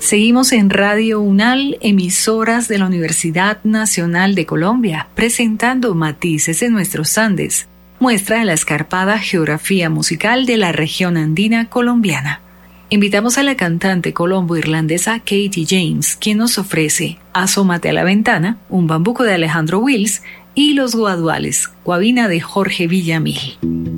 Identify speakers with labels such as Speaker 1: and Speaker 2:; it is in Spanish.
Speaker 1: Seguimos en Radio UNAL, emisoras de la Universidad Nacional de Colombia, presentando Matices de nuestros Andes, muestra de la escarpada geografía musical de la región andina colombiana. Invitamos a la cantante colombo-irlandesa Katie James, quien nos ofrece Asómate a la ventana, un bambuco de Alejandro Wills y Los Guaduales, Guabina de Jorge Villamil.